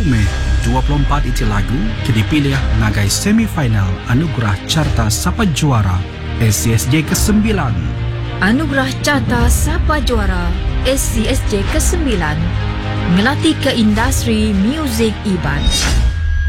Mei 24 itu lagu dipilih ngagai semifinal Anugerah Carta Sapa Juara SCSJ ke-9. Anugerah Carta Sapa Juara SCSJ ke-9 ngelatih ke industri muzik Iban.